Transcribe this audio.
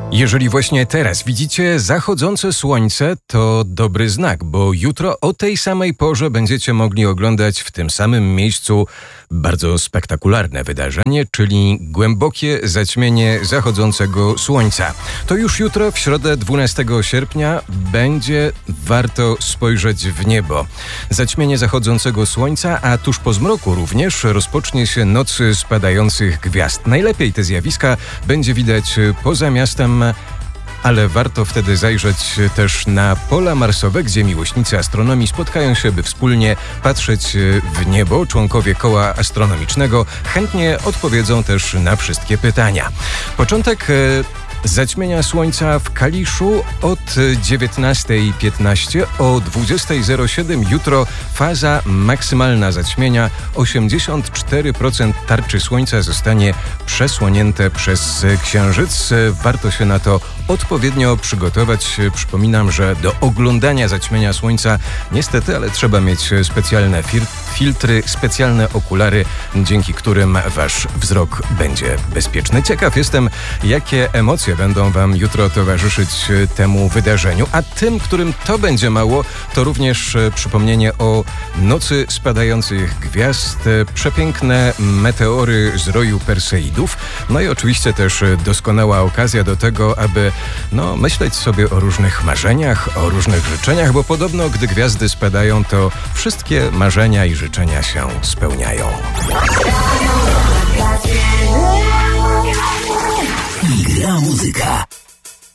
Jeżeli właśnie teraz widzicie zachodzące słońce, to dobry znak, bo jutro o tej samej porze będziecie mogli oglądać w tym samym miejscu bardzo spektakularne wydarzenie, czyli głębokie zaćmienie zachodzącego słońca. To już jutro, w środę 12 sierpnia, będzie warto spojrzeć w niebo. Zaćmienie zachodzącego słońca, a tuż po zmroku również rozpocznie się noc spadających gwiazd. Najlepiej te zjawiska będzie widać poza miastem, ale warto wtedy zajrzeć też na pola marsowe, gdzie miłośnicy astronomii spotkają się, by wspólnie patrzeć w niebo. Członkowie koła astronomicznego chętnie odpowiedzą też na wszystkie pytania. Początek zaćmienia słońca w Kaliszu od 19:15, o 20:07 jutro faza maksymalna zaćmienia. 84% tarczy słońca zostanie przesłonięte przez księżyc. Warto się na to odpowiednio przygotować. Przypominam, że do oglądania zaćmienia słońca niestety, ale trzeba mieć specjalne filtry, specjalne okulary, dzięki którym wasz wzrok będzie bezpieczny. Ciekaw jestem, jakie emocje będą wam jutro towarzyszyć temu wydarzeniu, a tym, którym to będzie mało, to również przypomnienie o nocy spadających gwiazd, przepiękne meteory z roju Perseidów, no i oczywiście też doskonała okazja do tego, aby myśleć sobie o różnych marzeniach, o różnych życzeniach, bo podobno, gdy gwiazdy spadają, to wszystkie marzenia i życzenia się spełniają. I gra muzyka.